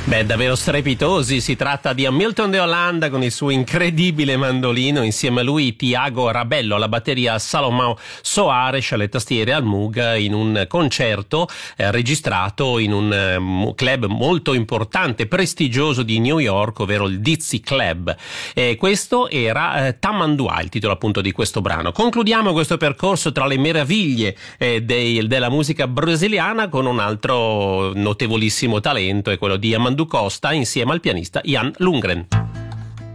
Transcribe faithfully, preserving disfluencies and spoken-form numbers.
Beh, davvero strepitosi. Si tratta di Hamilton de Holanda con il suo incredibile mandolino, insieme a lui Tiago Rabello alla batteria, Salomão Soares alle tastiere, al Moog, in un concerto eh, registrato in un eh, club molto importante, prestigioso di New York, ovvero il Dizzy Club. E questo era eh, Tamanduá, il titolo appunto di questo brano. Concludiamo questo percorso tra le meraviglie eh, dei, della musica brasiliana con un altro notevolissimo talento, è quello di Amandu Costa insieme al pianista Ian Lundgren.